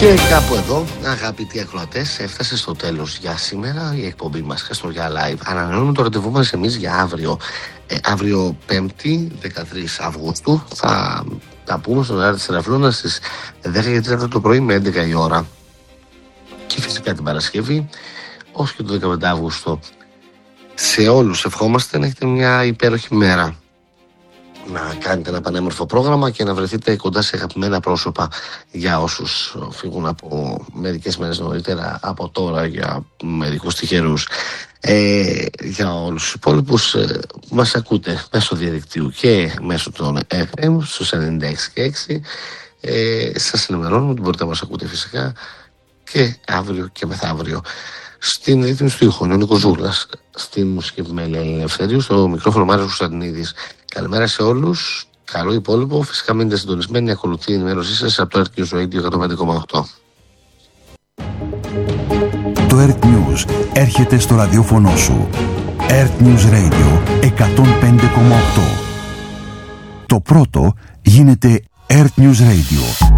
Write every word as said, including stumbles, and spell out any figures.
Και κάπου εδώ, αγαπητοί ακροατές, έφτασε στο τέλος για σήμερα η εκπομπή μας Χριστουγεννιά Live. Ανανεώνουμε το ραντεβού μας εμείς για αύριο. Ε, αύριο Πέμπτη, δεκατρείς Αυγούστου, θα τα πούμε στον αέρα της Ραυλώνας στις δέκα και τριάντα το πρωί με έντεκα η ώρα. Και φυσικά την Παρασκευή, ως και το δεκαπέντε Αυγούστου. Σε όλους ευχόμαστε να έχετε μια υπέροχη μέρα. Να κάνετε ένα πανέμορφο πρόγραμμα και να βρεθείτε κοντά σε αγαπημένα πρόσωπα για όσους φύγουν από μερικές μέρες νωρίτερα από τώρα, για μερικούς τυχερούς. Ε, για όλους τους υπόλοιπους ε, μας ακούτε μέσω διαδικτύου και μέσω των εφ εμ στους ενενήντα έξι και έξι. Ε, σας ενημερώνουμε ότι μπορείτε να μας ακούτε φυσικά και αύριο και μεθαύριο. Στην ρύθμιση του ήχου, ο Νίκος Ζούλας, στην μουσική επιμέλεια Ελευθερίου, στο μικρόφωνο Μάριος Κωνσταντινίδης. Καλημέρα σε όλους, καλό υπόλοιπο. Φυσικά μείνετε συντονισμένοι, ακολουθεί η ενημέρωσή σας από το Earth News Radio εκατόν πέντε κόμμα οκτώ. Το Earth News έρχεται στο ραδιόφωνο σου. Earth News Radio εκατόν πέντε κόμμα οκτώ. Το πρώτο γίνεται Earth News Radio.